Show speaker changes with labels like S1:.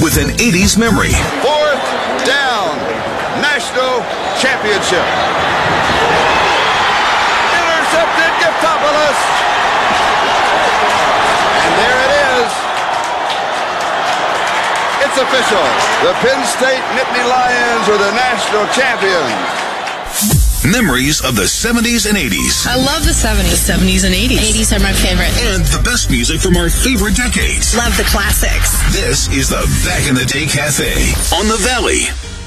S1: with an 80s memory.
S2: Fourth down, national championship. Intercepted, Giftopoulos. And there it is. It's official. The Penn State Nittany Lions are the national champions.
S1: Memories of the 70s and 80s.
S3: I love the 70s.
S4: The 70s and 80s.
S3: 80s are my favorite.
S1: And the best music from our favorite decades.
S3: Love the classics.
S1: This is the Back in the Day Cafe on the Valley.